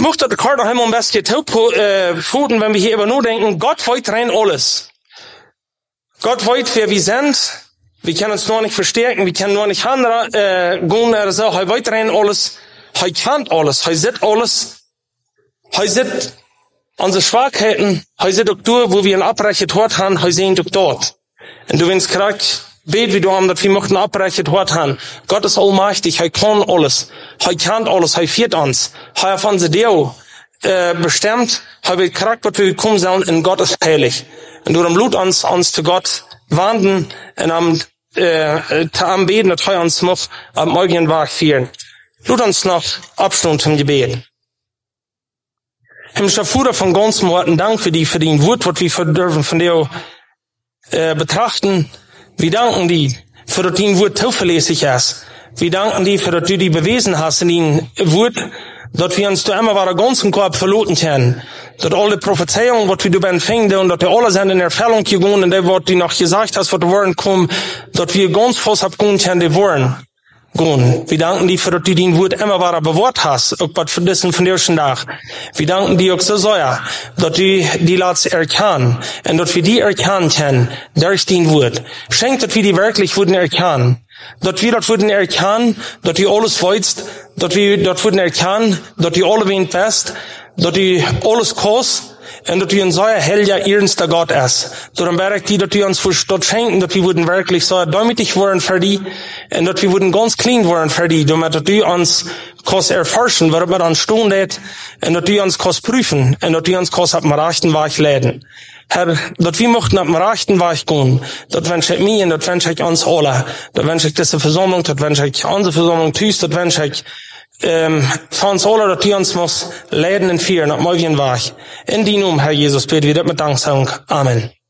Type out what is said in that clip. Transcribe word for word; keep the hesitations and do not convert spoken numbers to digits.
möchte das gerade noch einmal ein bisschen taufen, wenn wir hier über nur denken, Gott weiß rein alles. Gott weiß, wer wir sind. Wir können uns nur nicht verstärken, wir können nur nicht handeln, äh, gehen, er sagt, er weiß rein alles. Er kennt alles, er sieht alles. Er sieht unsere Schwachheiten, er sieht auch durch, wo wir ihn abbrechen dort haben, er sieht auch dort. Und du willst gerade beten, wie du haben, dass wir möchten abbrechen dort haben. Gott ist allmächtig, er kann alles, er kennt alles, er führt uns, er hat unsere Deo äh, bestimmt, er wird gerade, was wir gekommen sind, und Gott ist heilig. Und du blut uns, uns zu Gott wandern, und am, äh, am Beten, dass er uns noch am Morgen wach führen. Blut uns noch Abstand zum Gebet. Himmlischer Vater, von ganzem Herzen Dank für die, für den Wort, was wir dürfen von dir, äh, betrachten. Wir danken dir, für dass dein Wort zuverlässig ist. Wir danken dir, für dass du die bewiesen hast in dein Wort, dass wir uns da immer wieder ganzen Korb verloten können. Dass alle Prophezeiungen, was wir du empfingen, und dass wir alle sind in Erfüllung gegangen, und das, was du noch gesagt hast, was du wollen kommen, dass wir ganz fast abgehen können, die wollen. Gehen. Wir danken dir, für dass du dein Wort immer wieder bewahrt hast, auch bei diesen von dir schon Tag. Wir danken dir auch so sehr, dass du die Latz erkennen, und dass wir die erkennen können, durch dein Wort. Schenk, dass wir die wirklich würden erkennen. Dass wir das würden erkennen, dass du alles weißt, dass wir das würden erkennen, dass du alle wen bist, dass du alles kannst, und dass du ein sehr heiliger, ernster Gott ist. Darum bete ich dir, dass du uns dort schenken, dass wir würden wirklich so demütig werden für dich, und dass wir würden ganz clean werden für dich, damit du uns kannst erforschen, was wir dann tun wird, und dass du uns kannst prüfen, und dass du uns kannst auf dem rechten Weg leiten. Herr, dass wir möchten auf dem rechten Weg gehen, das wünsche ich mir, und das wünsche ich uns alle. Das wünsche ich diese Versammlung, das wünsche ich unsere Versammlung, tust, das wünsche ich ähm, für uns alle, dass du uns muss leiden und führen, auf morgen Weg. In die Namen, Herr Jesus, beten wir das mit Danksagung. Amen.